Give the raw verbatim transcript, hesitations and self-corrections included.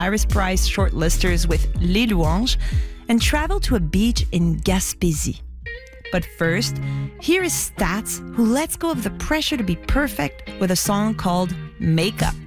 Iris Prize shortlisters with Les Louanges and travel to a beach in Gaspésie. But first, here is Stats, who lets go of the pressure to be perfect with a song called Make Up.